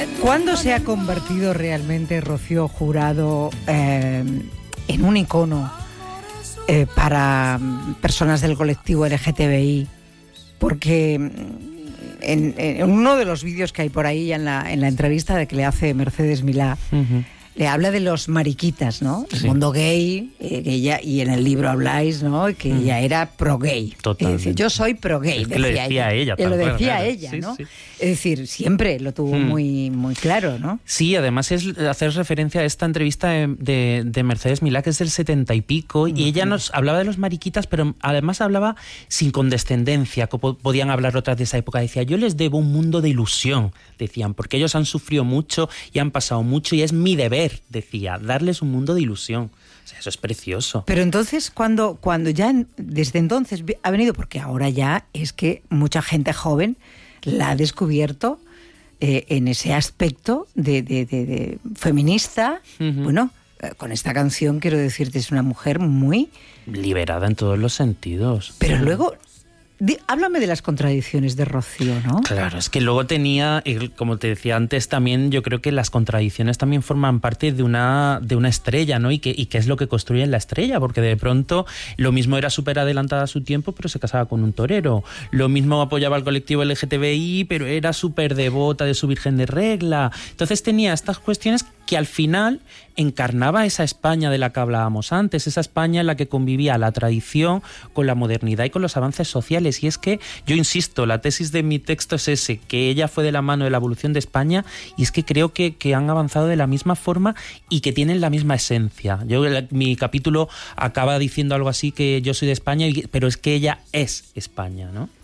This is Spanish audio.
¿Cuándo se ha convertido realmente Rocío Jurado en un icono para personas del colectivo LGTBI? Porque en uno de los vídeos que hay por ahí en la entrevista de que le hace Mercedes Milá, le habla de los mariquitas, ¿no? El mundo gay, que ella, y en el libro habláis, ¿no? Que ella era pro-gay. Totalmente. Es decir, yo soy pro-gay, es que lo decía ella. Lo decía claro. ella, Sí, ¿no? sí. Es decir, siempre lo tuvo muy, muy claro, ¿no? Sí, además es hacer referencia a esta entrevista de Mercedes Milá, que es del 70 y pico, y ella nos hablaba de los mariquitas, pero además hablaba sin condescendencia, como podían hablar otras de esa época. Decía, yo les debo un mundo de ilusión, decían, porque ellos han sufrido mucho y han pasado mucho, y es mi deber, decía, darles un mundo de ilusión. O sea, eso es precioso. Pero entonces, cuando ya desde entonces ha venido, porque ahora ya es que mucha gente joven la ha descubierto en ese aspecto de feminista. Bueno, con esta canción quiero decirte, es una mujer muy liberada en todos los sentidos. Pero luego, háblame de las contradicciones de Rocío, ¿no? Claro, es que luego tenía, como te decía antes, también yo creo que las contradicciones también forman parte de una estrella, ¿no? Y qué es lo que construye la estrella, porque de pronto lo mismo era súper adelantada a su tiempo, pero se casaba con un torero. Lo mismo apoyaba al colectivo LGTBI, pero era súper devota de su Virgen de Regla. Entonces tenía estas cuestiones que al final encarnaba esa España de la que hablábamos antes, esa España en la que convivía la tradición con la modernidad y con los avances sociales. Y es que, yo insisto, la tesis de mi texto es ese, que ella fue de la mano de la evolución de España, y es que creo que han avanzado de la misma forma y que tienen la misma esencia. Mi capítulo acaba diciendo algo así, que yo soy de España, pero es que ella es España, ¿no?